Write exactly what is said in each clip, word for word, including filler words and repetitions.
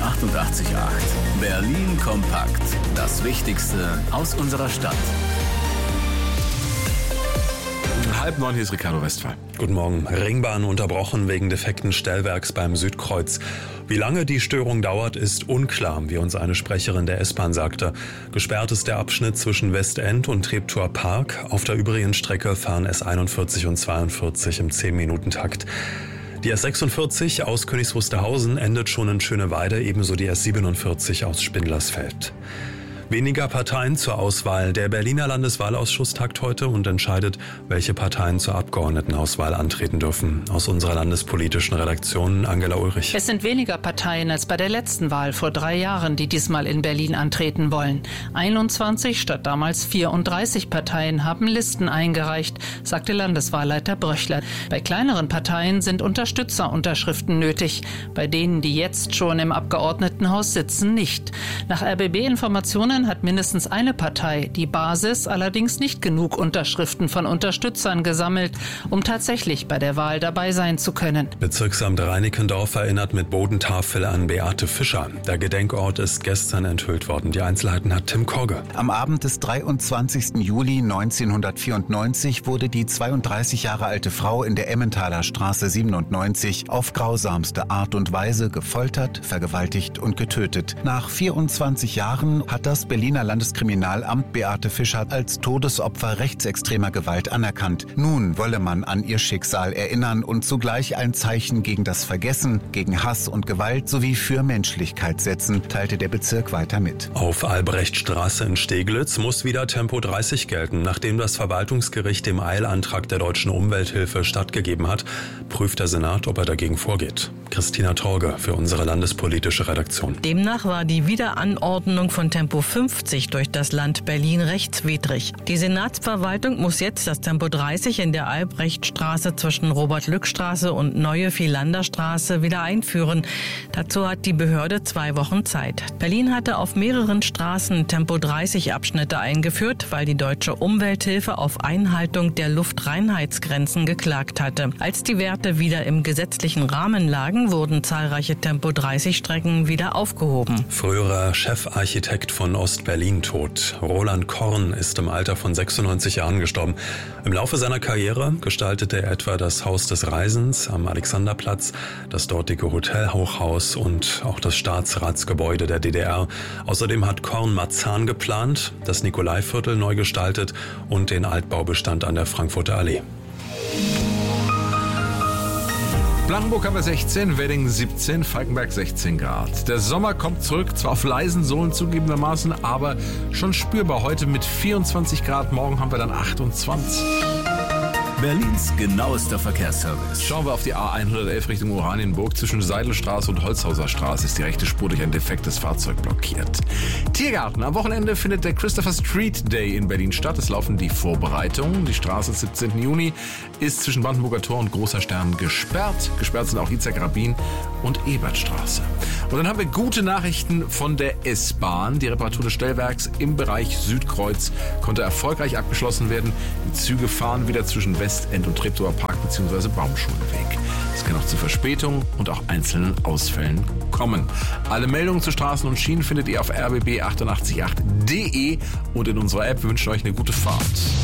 achtundachtzig Komma acht. Berlin kompakt. Das Wichtigste aus unserer Stadt. Halb neun, hier ist Ricardo Westphal. Guten Morgen. Ringbahn unterbrochen wegen defekten Stellwerks beim Südkreuz. Wie lange die Störung dauert, ist unklar, wie uns eine Sprecherin der S-Bahn sagte. Gesperrt ist der Abschnitt zwischen Westend und Treptower Park. Auf der übrigen Strecke fahren S einundvierzig und zweiundvierzig im zehn-Minuten-Takt. Die S sechsundvierzig aus Königs Wusterhausen endet schon in Schöneweide, ebenso die S siebenundvierzig aus Spindlersfeld. Weniger Parteien zur Auswahl. Der Berliner Landeswahlausschuss tagt heute und entscheidet, welche Parteien zur Abgeordnetenauswahl antreten dürfen. Aus unserer landespolitischen Redaktion Angela Ulrich. Es sind weniger Parteien als bei der letzten Wahl vor drei Jahren, die diesmal in Berlin antreten wollen. einundzwanzig statt damals vierunddreißig Parteien haben Listen eingereicht, sagte Landeswahlleiter Bröchler. Bei kleineren Parteien sind Unterstützerunterschriften nötig. Bei denen, die jetzt schon im Abgeordnetenhaus sitzen, nicht. Nach R B B-Informationen hat mindestens eine Partei, die Basis, allerdings nicht genug Unterschriften von Unterstützern gesammelt, um tatsächlich bei der Wahl dabei sein zu können. Bezirksamt Reinickendorf erinnert mit Bodentafel an Beate Fischer. Der Gedenkort ist gestern enthüllt worden. Die Einzelheiten hat Tim Korge. Am Abend des dreiundzwanzigsten Juli neunzehnhundertvierundneunzig wurde die zweiunddreißig Jahre alte Frau in der Emmentaler Straße siebenundneunzig auf grausamste Art und Weise gefoltert, vergewaltigt und getötet. Nach vierundzwanzig Jahren hat das Berliner Landeskriminalamt Beate Fischer als Todesopfer rechtsextremer Gewalt anerkannt. Nun wolle man an ihr Schicksal erinnern und zugleich ein Zeichen gegen das Vergessen, gegen Hass und Gewalt sowie für Menschlichkeit setzen, teilte der Bezirk weiter mit. Auf Albrechtstraße in Steglitz muss wieder Tempo dreißig gelten. Nachdem das Verwaltungsgericht dem Eilantrag der Deutschen Umwelthilfe stattgegeben hat, prüft der Senat, ob er dagegen vorgeht. Christina Torge für unsere landespolitische Redaktion. Demnach war die Wiederanordnung von Tempo fünfzig durch das Land Berlin rechtswidrig. Die Senatsverwaltung muss jetzt das Tempo dreißig in der Albrechtstraße zwischen Robert-Lück-Straße und Neue Vielander-Straße wieder einführen. Dazu hat die Behörde zwei Wochen Zeit. Berlin hatte auf mehreren Straßen Tempo dreißig Abschnitte eingeführt, weil die Deutsche Umwelthilfe auf Einhaltung der Luftreinheitsgrenzen geklagt hatte. Als die Werte wieder im gesetzlichen Rahmen lagen, wurden zahlreiche Tempo dreißig Strecken wieder aufgehoben. Früherer Chefarchitekt von Ostberlin tot. Roland Korn ist im Alter von sechsundneunzig Jahren gestorben. Im Laufe seiner Karriere gestaltete er etwa das Haus des Reisens am Alexanderplatz, das dortige Hotelhochhaus und auch das Staatsratsgebäude der D D R. Außerdem hat Korn Marzahn geplant, das Nikolaiviertel neu gestaltet und den Altbaubestand an der Frankfurter Allee. Blankenburg haben wir sechzehn, Wedding siebzehn, Falkenberg sechzehn Grad. Der Sommer kommt zurück, zwar auf leisen Sohlen zugegebenermaßen, aber schon spürbar. Heute mit vierundzwanzig Grad, morgen haben wir dann achtundzwanzig. Berlins genauester Verkehrsservice. Schauen wir auf die A hundertelf Richtung Oranienburg. Zwischen Seidelstraße und Holzhauser Straße ist die rechte Spur durch ein defektes Fahrzeug blockiert. Tiergarten. Am Wochenende findet der Christopher Street Day in Berlin statt. Es laufen die Vorbereitungen. Die Straße des siebzehnten Juni ist zwischen Brandenburger Tor und Großer Stern gesperrt. Gesperrt sind auch Itzhak Rabin und Ebertstraße. Und dann haben wir gute Nachrichten von der S-Bahn. Die Reparatur des Stellwerks im Bereich Südkreuz konnte erfolgreich abgeschlossen werden. Die Züge fahren wieder zwischen Westend und Treptower Park bzw. Baumschulenweg. Es kann auch zu Verspätungen und auch einzelnen Ausfällen kommen. Alle Meldungen zu Straßen und Schienen findet ihr auf r b b achtundachtzig Komma acht punkt d e und in unserer App. Wir wünschen euch eine gute Fahrt.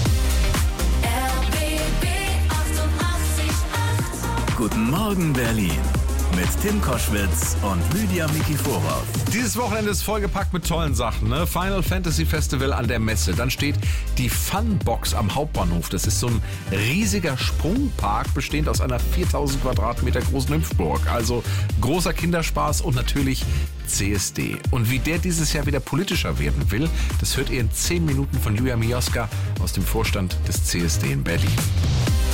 R B B achtundachtzig Komma acht. Guten Morgen Berlin. Mit Tim Koschwitz und Lydia Mikiforov. Dieses Wochenende ist vollgepackt mit tollen Sachen. Ne? Final Fantasy Festival an der Messe. Dann steht die Funbox am Hauptbahnhof. Das ist so ein riesiger Sprungpark, bestehend aus einer viertausend Quadratmeter großen Hüpfburg. Also großer Kinderspaß und natürlich C S D. Und wie der dieses Jahr wieder politischer werden will, das hört ihr in zehn Minuten von Julia Mioska aus dem Vorstand des C S D in Berlin.